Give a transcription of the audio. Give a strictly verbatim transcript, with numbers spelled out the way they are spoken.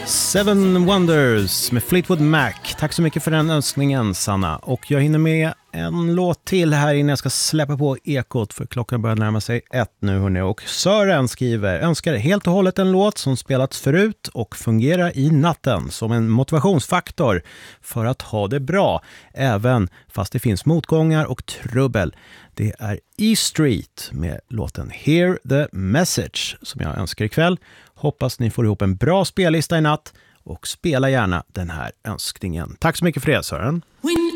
Seven Wonders med Fleetwood Mac. Tack så mycket för den önskningen, Sanna. Och jag hinner med en låt till här innan jag ska släppa på ekot, för klockan börjar närma sig ett nu, hörni. Och Sören skriver: önskar helt och hållet en låt som spelats förut och fungerar i natten som en motivationsfaktor för att ha det bra, även fast det finns motgångar och trubbel. Det är E Street med låten Hear the Message som jag önskar ikväll. Hoppas ni får ihop en bra spellista i natt och spela gärna den här önskningen. Tack så mycket för det, Sören.